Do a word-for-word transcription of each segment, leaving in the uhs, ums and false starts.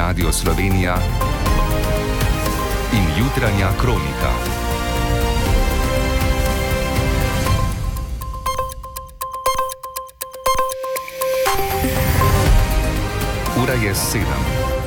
Radio Slovenija in jutranja kronika. Ura je sedem.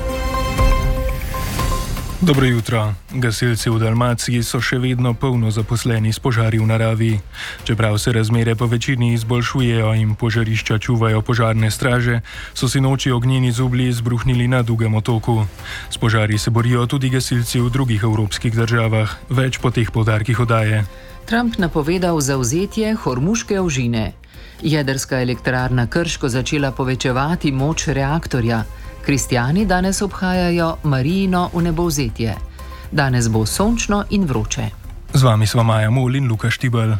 Dobro jutro. Gasilci v Dalmaciji so še vedno polno zaposleni s požari v naravi. Čeprav se razmere po večini izboljšujejo in požarišča čuvajo požarne straže, so sinoči ognjeni zublji izbruhnili na Dugem otoku. S požari se borijo tudi gasilci v drugih evropskih državah. Več po teh poudarkih oddaje. Trump napovedal zavzetje Hormuške ožine. Jedrska elektrarna Krško začela povečevati moč reaktorja. Kristjani danes obhajajo Marijino vnebovzetje. Danes bo sončno in vroče. Z vami sva Maja Mol in Luka Štibelj.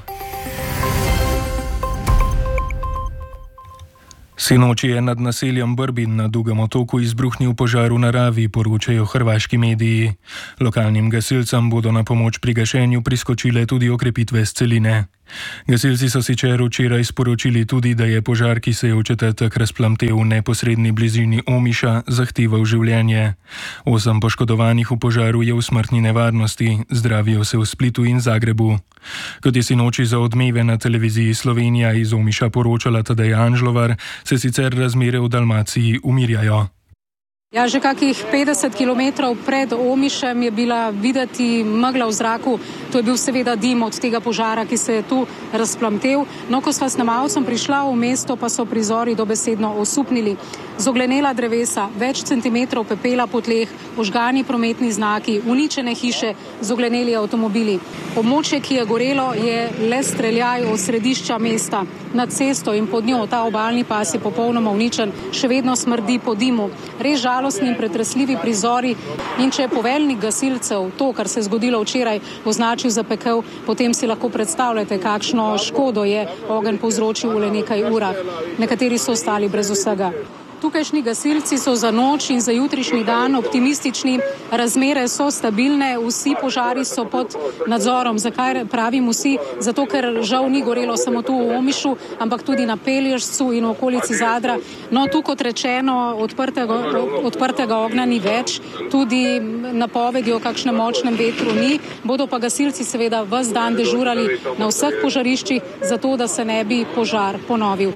Sinoči je nad naseljem Brbin na Dugem otoku izbruhnil požar v naravi, poročajo hrvaški mediji. Lokalnim gasilcem bodo na pomoč pri gašenju priskočile tudi okrepitve s celine. Gasilci so sicer včeraj sporočili tudi, da je požar, ki se je v četrtek razplamtel v neposredni blizini Omiša, zahteval življenje. Osem poškodovanih v požaru je v smrtni nevarnosti, zdravijo se v Splitu in Zagrebu. Kot je sinoči za Odmeve na televiziji Slovenija iz Omiša poročala Tadeja Anžlovar, se sicer razmere v Dalmaciji umirjajo. Ja, že kakih petdeset kilometrov pred Omišem je bila videti megla v zraku. To je bil seveda dim od tega požara, ki se je tu razplamtel. No, ko sva s snemalcem prišla v mesto, pa so prizori dobesedno osupnili. Zoglenela drevesa, več centimetrov pepela po tleh, ožgani prometni znaki, uničene hiše, zogleneli avtomobili. Območje, ki je gorelo, je le streljaj od središča mesta. Nad cesto in pod njo ta obalni pas je popolnoma uničen, še vedno smrdi po dimu. Res žalostni in pretresljivi prizori. In če je poveljnik gasilcev to, kar se je zgodilo včeraj, označil za pekel, potem si lahko predstavljate, kakšno škodo je ogenj povzročil v le nekaj urah. Nekateri so ostali brez vsega. Tukajšnji gasilci so za noč in za jutrišnji dan optimistični, razmere so stabilne, vsi požari so pod nadzorom. Zakaj pravim vsi? Zato, ker žal ni gorelo samo tu v Omišu, ampak tudi na Pelješcu in v okolici Zadra. No, tu kot rečeno, odprtega, odprtega ognja ni več, tudi napovedi o kakšnem močnem vetru ni, bodo pa gasilci seveda ves dan dežurali na vseh požariščih, zato da se ne bi požar ponovil.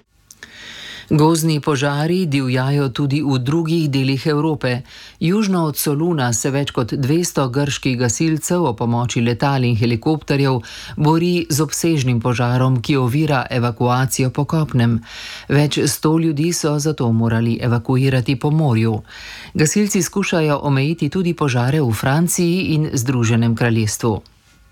Gozdni požari divjajo tudi v drugih delih Evrope. Južno od Soluna se več kot dvesto grških gasilcev o pomoči letal in helikopterjev bori z obsežnim požarom, ki ovira evakuacijo po kopnem. Več sto ljudi so zato morali evakuirati po morju. Gasilci skušajo omejiti tudi požare v Franciji in Združenem kraljestvu.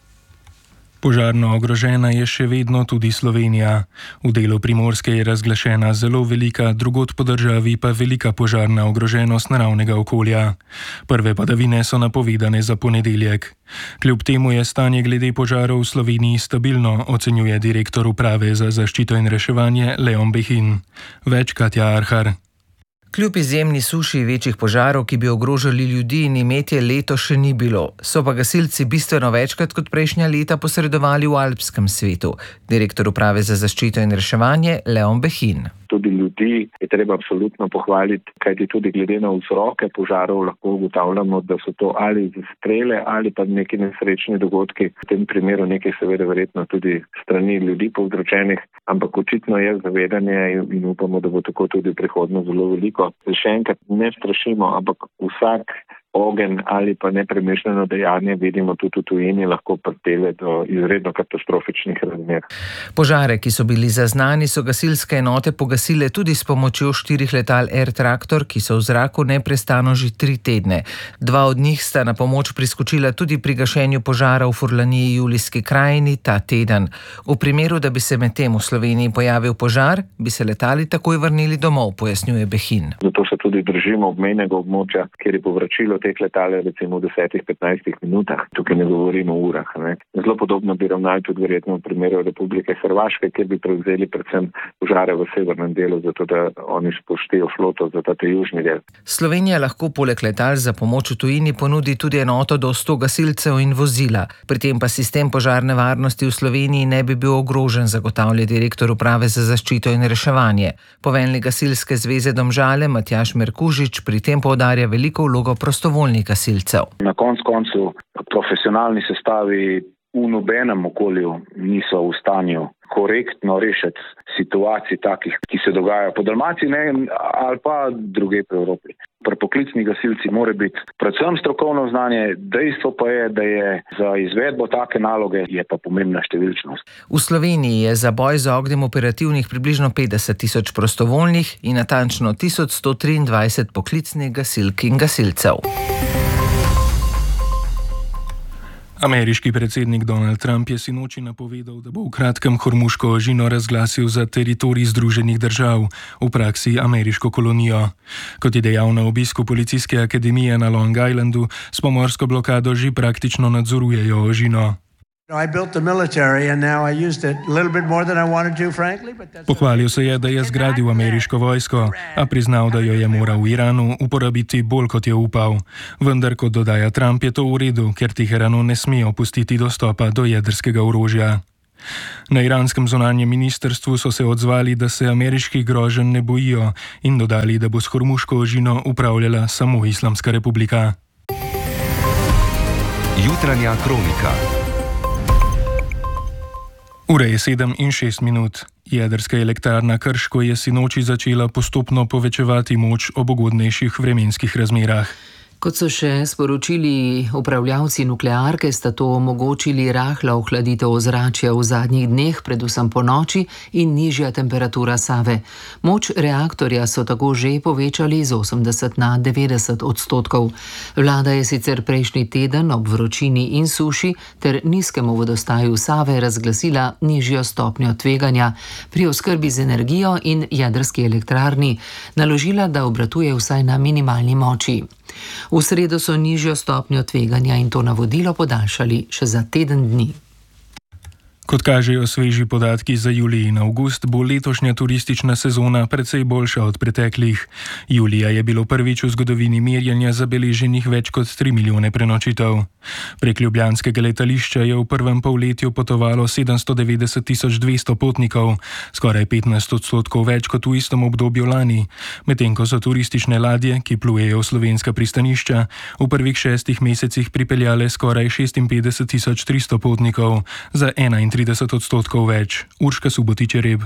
Požarno ogrožena je še vedno tudi Slovenija. V delu Primorske je razglašena zelo velika, drugod po državi pa velika požarna ogroženost naravnega okolja. Prve padavine so napovedane za ponedeljek. Kljub temu je stanje glede požarov v Sloveniji stabilno, ocenjuje direktor uprave za zaščito in reševanje Leon Behin. Več Katja Arhar. Kljub izjemni suši večjih požarov, ki bi ogrožali ljudi in imetje, leto še ni bilo. So pa gasilci bistveno večkrat kot prejšnja leta posredovali v alpskem svetu. Direktor uprave za zaščito in reševanje Leon Behin. Tudi ljudi je treba absolutno pohvaliti, kajti tudi glede na vzroke požarov lahko ugotavljamo, da so to ali strele ali pa neki nesrečni dogodki. V tem primeru nekaj seveda verjetno tudi strani ljudi povzročenih, ampak očitno je zavedanje in upamo, da bo tako tudi v prihodnje zelo veliko. Še enkrat ne strašimo, ampak vsak ogenj ali pa nepremišljeno dejanje, vidimo tudi v tujini, lahko pripelje do izredno katastrofičnih razmer. Požare, ki so bili zaznani, so gasilske enote pogasile tudi s pomočjo štirih letal Air Tractor, ki so v zraku neprestano že tri tedne. Dva od njih sta na pomoč priskočila tudi pri gašenju požara v Furlaniji Julijski krajini ta teden. V primeru, da bi se medtem v Sloveniji pojavil požar, bi se letali takoj vrnili domov, pojasnjuje Behin. Zato se tudi držimo obmejnega območja, kjer je povračilo teh letal recimo v desetih do petnajstih minutah. Tukaj ne govorimo o urah. Ne. Zelo podobno bi ravnali tudi verjetno v primeru Republike Hrvaške, kjer bi prevzeli predvsem požare v severnem delu, zato da oni spustijo floto za ta južni del. Slovenija lahko poleg letal za pomoč v tujini ponudi tudi enoto do sto gasilcev in vozila. Pri tem pa sistem požarne varnosti v Sloveniji ne bi bil ogrožen, zagotavlja direktor uprave za zaščito in reševanje. Poveljnik Gasilske zveze Domžale Matjaž Merkužič pri tem poudarja veliko vlogo prostovoljnih gasilcev. Na koncu koncu profesionalni sestavi v nobenem okolju niso v stanju korektno rešiti situacij takih, ki se dogajajo po Dalmaciji ne, ali pa druge po Evropi. Pri poklicnih gasilci mora biti predvsem strokovno znanje, dejstvo pa je, da je za izvedbo take naloge je pa pomembna številčnost. V Sloveniji je za boj z ognjem operativnih približno petdeset tisoč prostovoljnih in natančno tisoč sto triindvajset poklicnih gasilk in gasilcev. Ameriški predsednik Donald Trump je sinoči napovedal, da bo v kratkem Hormuško ožino razglasil za teritorij Združenih držav, v praksi ameriško kolonijo. Kot je dejal na obisku policijske akademije na Long Islandu, s pomorsko blokado že praktično nadzorujejo ožino. Pohvalil se je, da je zgradil ameriško vojsko, a priznal, da jo je moral v Iranu uporabiti bolj, kot je upal. Vendar, kot dodaja Trump, je to v redu, ker Teheranu ne sme opustiti dostopa do jedrskega orožja. Na iranskem zunanjem ministrstvu so se odzvali, da se ameriških groženj ne bojijo in dodali, da bo s Hormuško ožino upravljala samo Islamska republika. Jutranja kronika. Ura je sedem in šest minut. Jedrska elektrarna Krško je sinoči začela postopno povečevati moč ob ugodnejših vremenskih razmerah. Kot so še sporočili upravljavci nuklearke, sta to omogočili rahla ohladitev ozračja v zadnjih dneh, predvsem po noči, in nižja temperatura Save. Moč reaktorja so tako že povečali z osemdeset na devetdeset odstotkov. Vlada je sicer prejšnji teden ob vročini in suši ter nizkemu vodostaju Save razglasila nižjo stopnjo tveganja pri oskrbi z energijo in jedrski elektrarni, naložila, da obratuje vsaj na minimalni moči. V sredo so nižjo stopnjo tveganja in to navodilo podaljšali še za teden dni. Kot kažejo sveži podatki za julij in avgust, bo letošnja turistična sezona precej boljša od preteklih. Julija je bilo prvič v zgodovini merjenja zabeleženih več kot tri milijone prenočitev. Prek ljubljanskega letališča je v prvem polletju potovalo sedemsto devetdeset tisoč dvesto potnikov, skoraj petnajst odstotkov več kot v istem obdobju lani, medtem ko so turistične ladje, ki plujejo v slovenska pristanišča, v prvih šestih mesecih pripeljale skoraj šestinpetdeset tisoč tristo potnikov, za enaintrideset odstotkov več. Urška Subotič-Reb.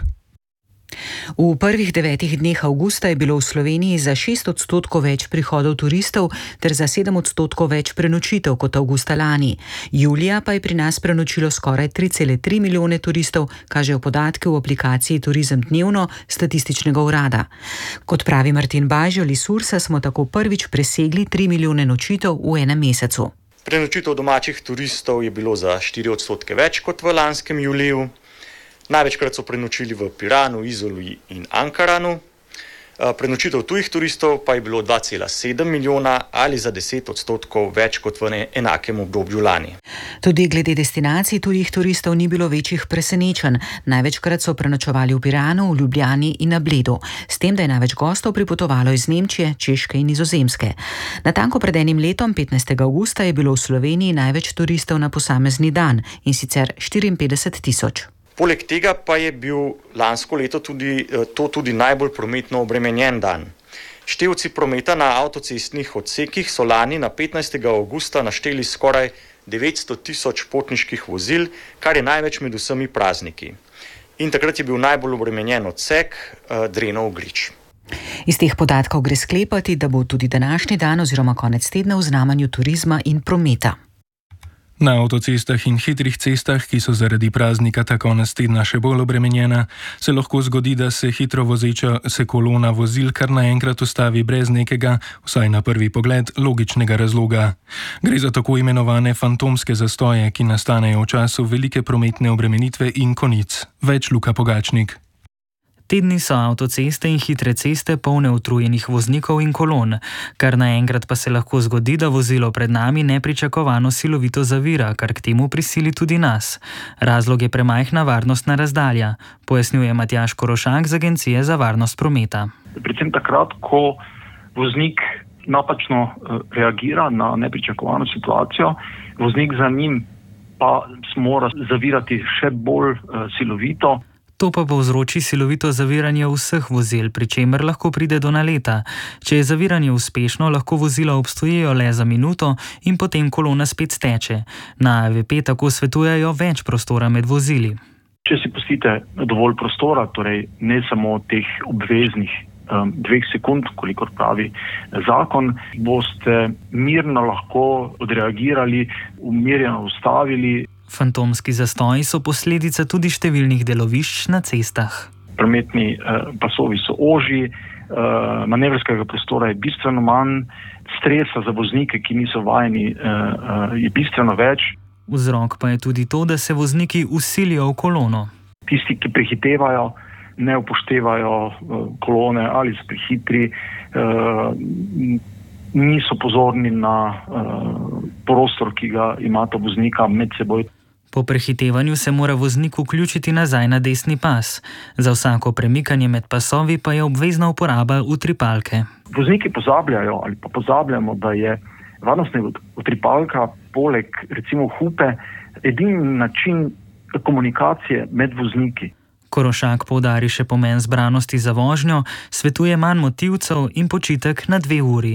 V prvih devetih dneh avgusta je bilo v Sloveniji za šest odstotkov več prihodov turistov ter za sedem odstotkov več prenočitev kot avgusta lani. Julija pa je pri nas prenočilo skoraj tri cele tri milijone turistov, kažejo podatke v aplikaciji Turizem dnevno statističnega urada. Kot pravi Martin Bažjol iz Sursa, smo tako prvič presegli tri milijone nočitev v enem mesecu. Prenočitev domačih turistov je bilo za štiri odstotke več kot v lanskem juliju. Največkrat so prenočili v Piranu, Izolu in Ankaranu. Prenočitev tujih turistov pa je bilo dva cela sedem milijona ali za deset odstotkov več kot v enakem obdobju lani. Tudi glede destinacij tujih turistov ni bilo večjih presenečenj. Največkrat so prenočevali v Piranu, v Ljubljani in na Bledu, s tem, da je največ gostov pripotovalo iz Nemčije, Češke in Nizozemske. Natanko pred enim letom, petnajstega avgusta, je bilo v Sloveniji največ turistov na posamezni dan, in sicer štiriinpetdeset tisoč. Poleg tega pa je bil lansko leto tudi, to tudi najbolj prometno obremenjen dan. Števci prometa na avtocestnih odsekih so lani na petnajstega avgusta našteli skoraj devetsto tisoč potniških vozil, kar je največ med vsemi prazniki. In takrat je bil najbolj obremenjen odsek Drenov-Grič. Iz teh podatkov gre sklepati, da bo tudi današnji dan oziroma konec tedna v znamenju turizma in prometa. Na avtocestah in hitrih cestah, ki so zaradi praznika ta konec tedna še bolj obremenjena, se lahko zgodi, da se hitro vozeča se kolona vozil kar naenkrat ustavi brez nekega, vsaj na prvi pogled, logičnega razloga. Gre za tako imenovane fantomske zastoje, ki nastanejo v času velike prometne obremenitve in konic. Več Luka Pogačnik. Te dni so avtoceste in hitre ceste polne utrujenih voznikov in kolon, kar naenkrat pa se lahko zgodi, da vozilo pred nami nepričakovano silovito zavira, kar k temu prisili tudi nas. Razlog je premajhna varnostna razdalja, pojasnjuje Matjaž Korošak z Agencije za varnost prometa. Predvsem takrat, ko voznik napačno reagira na nepričakovano situacijo, voznik za njim pa mora zavirati še bolj silovito. To pa povzroči silovito zaviranje vseh vozil, pri čemer lahko pride do naleta. Če je zaviranje uspešno, lahko vozila obstojijo le za minuto in potem kolona spet steče. Na A V P tako svetujejo več prostora med vozili. Če si pustite dovolj prostora, torej ne samo teh obveznih um, dveh sekund, kolikor pravi zakon, boste mirno lahko odreagirali, umirjeno ustavili. Fantomski zastoji so posledica tudi številnih delovišč na cestah. Prometni eh, pasovi so ožji, eh, manevrskega prostora je bistveno manj, stresa za voznike, ki niso vajeni, eh, eh, je bistveno več. Vzrok pa je tudi to, da se vozniki usilijo v kolono. Tisti, ki prehitevajo, ne upoštevajo eh, kolone ali so prehitri, eh, niso pozorni na eh, prostor, ki ga imata voznika med seboj. Po prehitevanju se mora voznik vključiti nazaj na desni pas. Za vsako premikanje med pasovi pa je obvezna uporaba utripalke. Vozniki pozabljajo ali pa pozabljamo, da je varnostna utripalka poleg recimo hupe edini način komunikacije med vozniki. Korošak poudari še pomen zbranosti za vožnjo, svetuje manj motivcev in počitek na dve uri.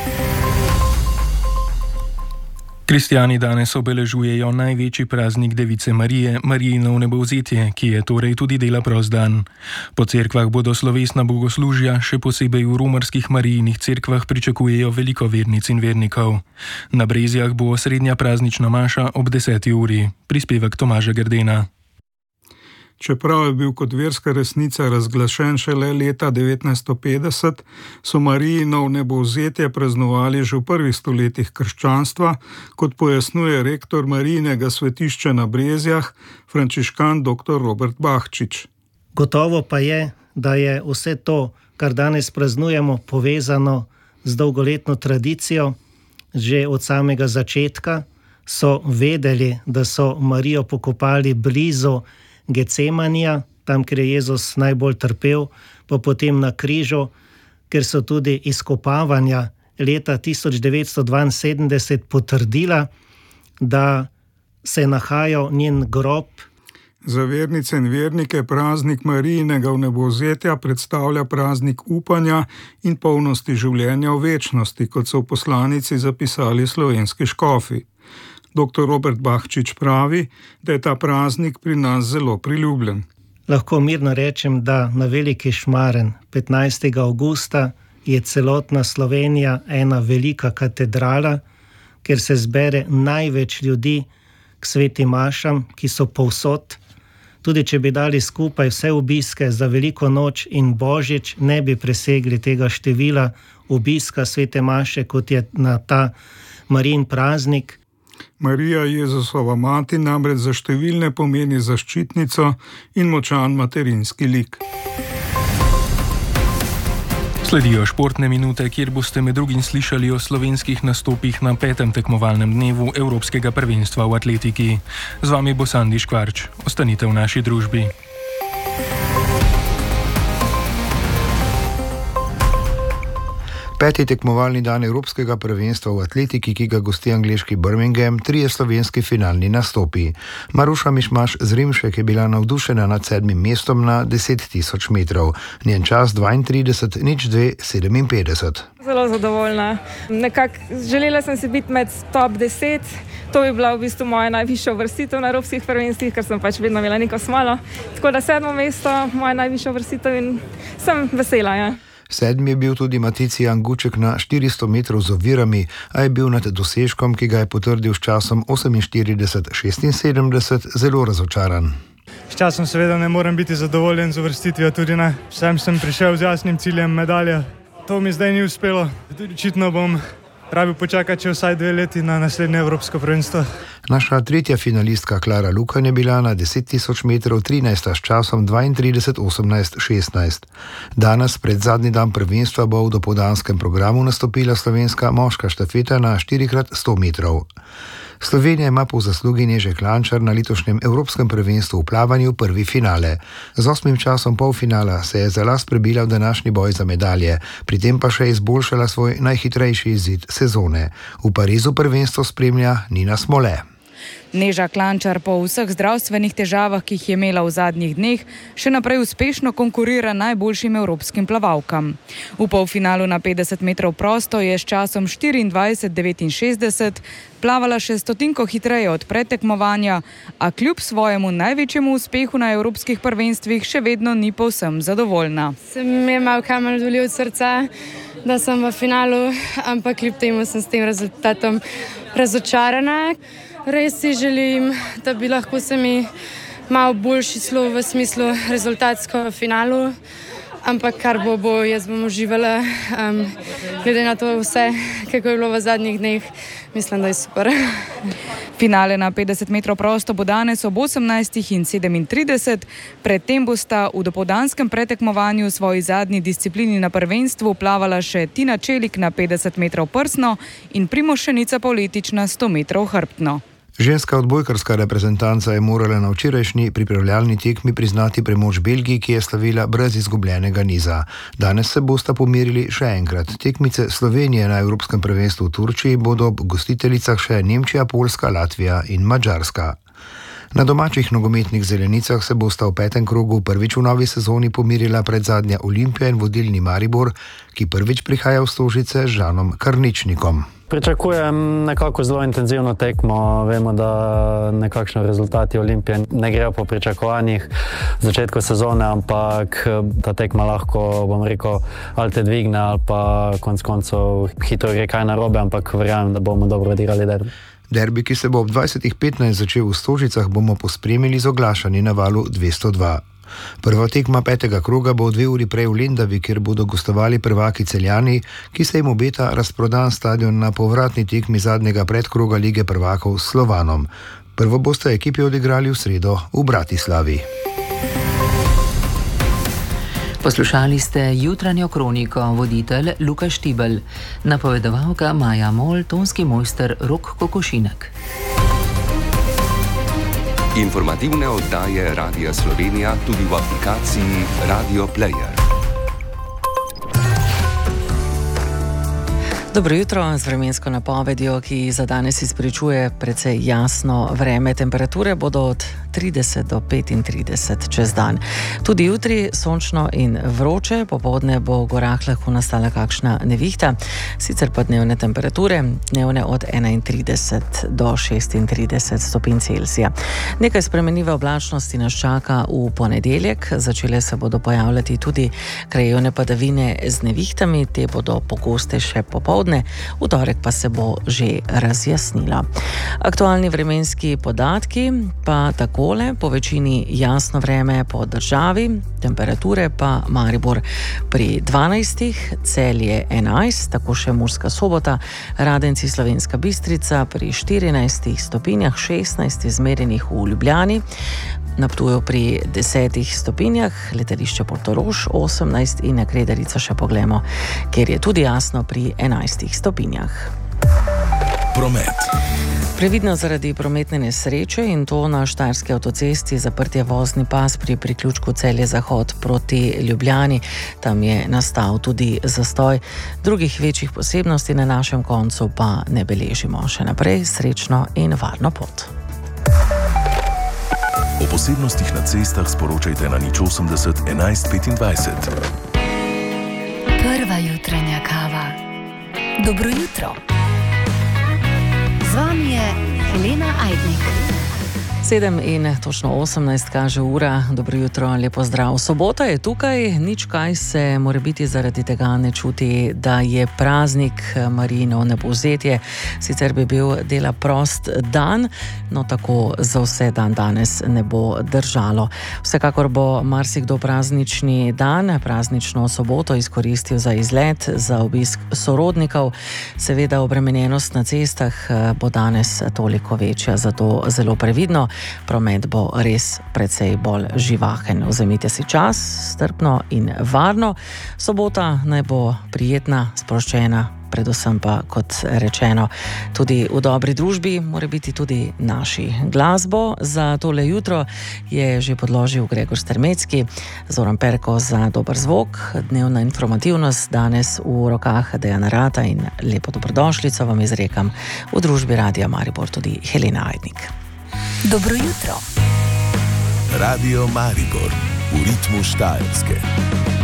Kristjani danes obeležujejo največji praznik Device Marije, Marijino vnebovzetje, ki je torej tudi dela prost dan. Po cerkvah bodo slovesna bogoslužja, še posebej v romarskih Marijinih cerkvah pričakujejo veliko vernic in vernikov. Na Brezjah bo srednja praznična maša ob deseti uri. Prispevek Tomaža Grdena. Čeprav je bil kot verska resnica razglašen šele leta devetnajststo petdeset, so Marijino vnebovzetje praznovali že v prvih stoletjih krščanstva, kot pojasnjuje rektor Marijinega svetišča na Brezjah, frančiškan dr. Robert Bahčič. Gotovo pa je, da je vse to, kar danes praznujemo, povezano z dolgoletno tradicijo. Že od samega začetka so vedeli, da so Marijo pokopali blizu Gecemanija, tam, kjer je Jezus najbolj trpel, pa potem na križu, ker so tudi izkopavanja leta tisoč devetsto dvainsedemdeset potrdila, da se nahaja njen grob. Za vernice in vernike praznik Marijinega vnebovzetja predstavlja praznik upanja in polnosti življenja v večnosti, kot so v poslanici zapisali slovenski škofi. doktor Robert Bahčič pravi, da je ta praznik pri nas zelo priljubljen. Lahko mirno rečem, da na Veliki Šmaren petnajstega avgusta je celotna Slovenija ena velika katedrala, kjer se zbere največ ljudi k svetim mašam, ki so povsod. Tudi če bi dali skupaj vse obiske za Veliko noč in Božič, ne bi presegli tega števila obiska svete maše, kot je na ta Marijin praznik. Marija Jezusova mati namreč za številne pomeni zaščitnico in močan materinski lik. Sledijo športne minute, kjer boste med drugim slišali o slovenskih nastopih na petem tekmovalnem dnevu Evropskega prvenstva v atletiki. Z vami bo Sandi Škvarč. Ostanite v naši družbi. Peti tekmovalni dan Evropskega prvenstva v atletiki, ki ga gosti angleški Birmingham, trije slovenski finalni nastopi. Maruša Mišmaš z Rimšek je bila navdušena nad sedmim mestom na deset tisoč metrov. Njen čas dvaintrideset nič dve sedeminpetdeset. Zelo zadovoljna. Nekako želela sem se biti med top deset. To bi bila v bistvu moja najvišja uvrstitev na evropskih prvenstvih, ker sem pač vedno imela neko smolo. Tako da sedmo mesto, moja najvišja uvrstitev in sem vesela, ja. Sedmi je bil tudi Maticijan Guček na štiristo metrov z ovirami, a je bil nad dosežkom, ki ga je potrdil s časom oseminštirideset šestinsedemdeset, zelo razočaran. S časom seveda ne morem biti zadovoljen, z uvrstitvijo tudi ne. Sem sem prišel z jasnim ciljem medalje. To mi zdaj ni uspelo. Očitno bom rabil počakati še vsaj dve leti na naslednje Evropsko prvenstvo. Naša tretja finalistka Klara Lukan je bila na deset tisoč metrov trinajsta s časom dvaintrideset osemnajst šestnajst. Danes, pred zadnji dan prvenstva, bo v dopoldanskem programu nastopila slovenska moška štafeta na štiri krat sto metrov. Slovenija ima po zaslugi Neže Klančar na letošnjem Evropskem prvenstvu v plavanju prvi finale. Z osmim časom polfinala se je za las prebila v današnji boj za medalje, pri tem pa še izboljšala svoj najhitrejši izid sezone. V Parizu prvenstvo spremlja Nina Smole. Neža Klančar po vseh zdravstvenih težavah, ki jih je imela v zadnjih dneh, še naprej uspešno konkurira najboljšim evropskim plavalkam. V polfinalu na petdeset metrov prosto je s časom štiriindvajset devetinšestdeset plavala še stotinko hitreje od predtekmovanja, a kljub svojemu največjemu uspehu na evropskih prvenstvih še vedno ni povsem zadovoljna. Sem je malo kamen dolil od srca, da sem v finalu, ampak kljub temu sem s tem rezultatom razočarana. Res si želim, da bi lahko se mi malo boljši šlo v smislu rezultatsko v finalu, ampak kar bo, bo, jaz bom uživala. Um, glede na to vse, kako je bilo v zadnjih dneh, mislim, da je super. Finale na petdeset metrov prosto bo danes ob osemnajstih in sedemintrideset, predtem bosta v dopoldanskem pretekmovanju v svoji zadnji disciplini na prvenstvu plavala še Tina Čelik na petdeset metrov prsno in Primož Šenica Pavletič na sto metrov hrbtno. Ženska odbojkarska reprezentanca je morala na včerajšnji pripravljalni tekmi priznati premoč Belgiji, ki je slavila brez izgubljenega niza. Danes se bosta pomerili še enkrat. Tekmice Slovenije na Evropskem prvenstvu v Turčiji bodo ob gostiteljicah še Nemčija, Poljska, Latvija in Madžarska. Na domačih nogometnih zelenicah se bosta v petem krogu prvič v novi sezoni pomirila predzadnja Olimpija in vodilni Maribor, ki prvič prihaja v Stožice z Žanom Karničnikom. Pričakujem nekako zelo intenzivno tekmo. Vemo, da nekakšni rezultati Olimpije ne grejo po pričakovanjih v začetku sezone, ampak ta tekma lahko, bom rekel, ali te dvigne, ali pa konc koncev hitro gre kaj narobe, ampak verjamem, da bomo dobro odigrali derbi. Derbi, ki se bo ob dvajsetih petnajst začel v Stožicah, bomo pospremili z oglašanji na valu dvesto dva. Prva tekma petega kroga bo dve uri prej v Lendavi, kjer bodo gostovali prvaki Celjani, ki se jim obeta razprodan stadion na povratni tekmi zadnjega predkroga Lige prvakov s Slovanom. Prvo boste ekipi odigrali v sredo v Bratislavi. Poslušali ste jutranjo kroniko, voditelj Luka Štibelj, napovedovalka Maja Mol, tonski mojster Rok Kokošinek. Informativne oddaje Radia Slovenija tudi v aplikaciji Radio Player. Dobro jutro z vremensko napovedjo, ki za danes izpričuje precej jasno vreme. Temperature bodo od trideset do petintrideset čez dan. Tudi jutri sončno in vroče, popoldne bo v gorah lahko nastala kakšna nevihta, sicer pa dnevne temperature, dnevne od enaintrideset do šestintrideset stopinj Celzija. Nekaj spremenljive oblačnosti nas čaka v ponedeljek, začele se bodo pojavljati tudi krajevne padavine z nevihtami, te bodo pogoste še popoldne, v torek pa se bo že razjasnilo. Aktualni vremenski podatki pa tako. Po večini jasno vreme po državi, temperature pa Maribor pri dvanajstih, Celje enajst, tako še Murska Sobota, Radenci, Slovenska Bistrica pri štirinajstih stopinjah, šestnajst izmerjenih v Ljubljani, na Ptuju pri desetih stopinjah, letališče Portorož osemnajst in na Kredarico še poglejmo, kjer je tudi jasno pri enajstih stopinjah. Promet. Previdno zaradi prometne nesreče in to na Štajerski avtocesti zaprt je vozni pas pri priključku Celje-Zahod proti Ljubljani. Tam je nastal tudi zastoj. Drugih večjih posebnosti na našem koncu pa ne beležimo. Še naprej srečno in varno pot. O posebnostih na cestah sporočajte na nič osemdeset enajst petindvajset. Prva jutranja kava. Dobro jutro. Z vami je Helena Ajdnik. Sedem in točno osemnajst kaže ura. Dobro jutro, lepo zdrav. Sobota je tukaj, nič kaj se mora biti zaradi tega ne čuti, da je praznik Marijino nebovzetje. Sicer bi bil dela prost dan, no tako za vse dan danes ne bo držalo. Vsekakor bo marsikdo praznični dan, praznično soboto izkoristil za izlet, za obisk sorodnikov. Seveda obremenjenost na cestah bo danes toliko večja, zato zelo previdno. Promet bo res precej bolj živahen. Vzemite si čas, strpno in varno. Sobota naj bo prijetna, sproščena, predvsem pa, kot rečeno, tudi v dobri družbi, mora biti tudi naši. Glasbo za tole jutro je že podložil Gregor Strmecki, Zoran Perko za dober zvok, dnevna informativnost danes v rokah Dejana Rata in lepo dobrodošlico vam izrekam v družbi Radia Maribor tudi Helena Ajdnik. Dobro jutro. Radio Maribor v ritmu Štajerske.